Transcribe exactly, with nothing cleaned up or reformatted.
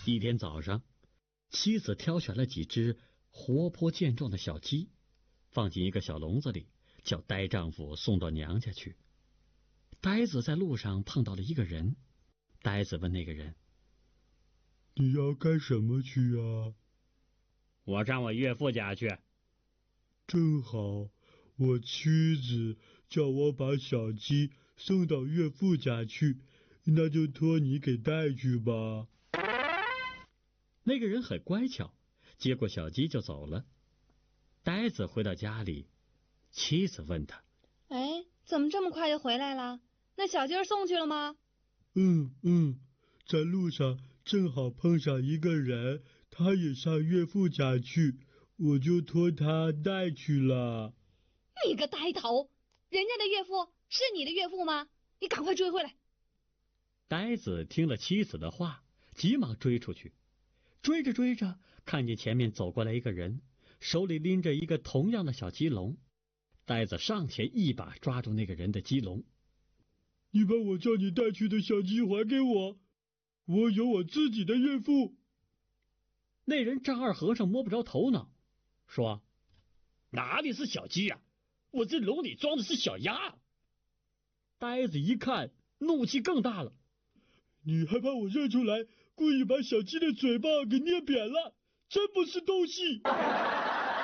一天早上，妻子挑选了几只活泼健壮的小鸡，放进一个小笼子里，叫呆丈夫送到娘家去。呆子在路上碰到了一个人，呆子问那个人：“ 你要干什么去啊？”“ 我上我岳父家去。”“ 正好，我妻子叫我把小鸡送到岳父家去，那就托你给带去吧。” 那个人很乖巧，接过小鸡就走了。呆子回到家里，妻子问他：“ 哎，怎么这么快就回来了？那小鸡儿送去了吗？”“ 嗯嗯，在路上正好碰上一个人，他也上岳父家去，我就托他带去了。”“ 你个呆头，人家的岳父是你的岳父吗？你赶快追回来！” 呆子听了妻子的话，急忙追出去。追着追着，看见前面走过来一个人，手里拎着一个同样的小鸡笼。呆子上前一把抓住那个人的鸡笼。 “你把我叫你带去的小鸡还给我，我有我自己的岳父。” 那人丈二和尚摸不着头脑，说：“ 哪里是小鸡啊？我这笼里装的是小鸭。” 呆子一看，怒气更大了：“ 你还把我认出来，故意把小鸡的嘴巴给捏扁了，真不是东西！”